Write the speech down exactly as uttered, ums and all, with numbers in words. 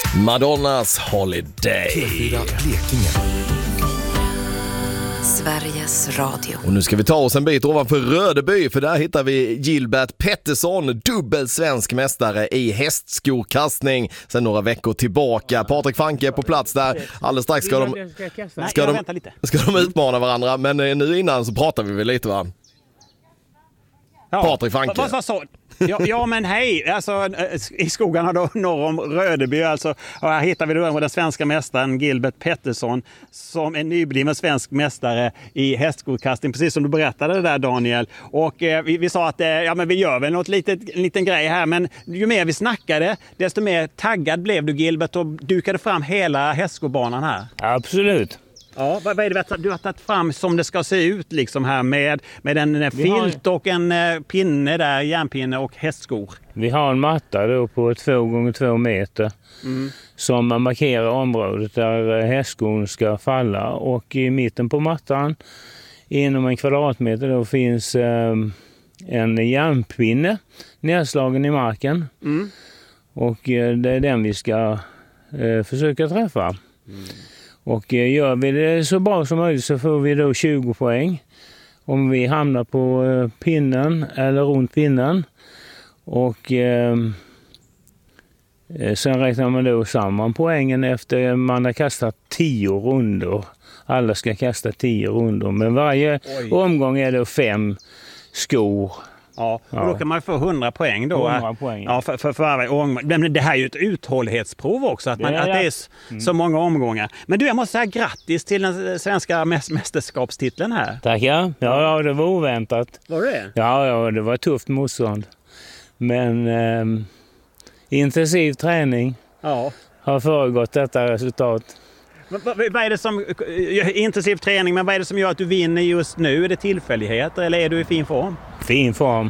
Madonnas Holiday. P fyra Blekinge. Sveriges Radio. Och nu ska vi ta oss en bit ovanför Rödeby, för där hittar vi Gilbert Pettersson, dubbel svensk mästare i hästskorkastning sedan några veckor tillbaka. Patrik Franke är på plats där. Alldeles strax ska de, ska de, ska de utmana varandra, men nu innan så pratar vi väl lite, va? Ja. Patrik Franke. Vad, vad sa ja, ja men hej, alltså, i skogarna då norr om Rödeby, alltså, och här hittar vi då den svenska mästaren Gilbert Pettersson som är nybliven svensk mästare i hästskorkastning, precis som du berättade där, Daniel. Och eh, vi, vi sa att eh, ja, men vi gör väl något litet, en liten grej här, men ju mer vi snackade desto mer taggad blev du, Gilbert, och dukade fram hela hästskobanan här. Absolut. Ja, vad, vad är det du har tagit fram som det ska se ut liksom här med, med en filt och en eh, pinne där, järnpinne och hästskor? Vi har en matta då på två gånger två meter mm. som markerar området där hästskon ska falla, och i mitten på mattan inom en kvadratmeter då finns eh, en järnpinne nedslagen i marken mm. och eh, det är den vi ska eh, försöka träffa. Mm. Och gör vi det så bra som möjligt så får vi då tjugo poäng om vi hamnar på pinnen eller runt pinnen. Och eh, sen räknar man då samman poängen efter man har kastat tio rundor. Alla ska kasta tio rundor, men varje Oj. omgång är det fem skor. Ja, och då kan man få hundra poäng då. hundra poäng. Ja, för, för, för varje omgång. Men det här är ju ett uthållighetsprov också, att, man, det, är, att det är mm. så många omgångar. Men du, jag måste säga grattis till den svenska mästerskapstiteln här. Tackar. Ja, ja, det var oväntat. Var det? Ja, ja, det var tufft motstånd. Men eh, intensiv träning ja. har föregått detta resultat. Vad, vad är det som, intensiv träning, men vad är det som gör att du vinner just nu? Är det tillfälligheter eller är du i fin form? Fin form.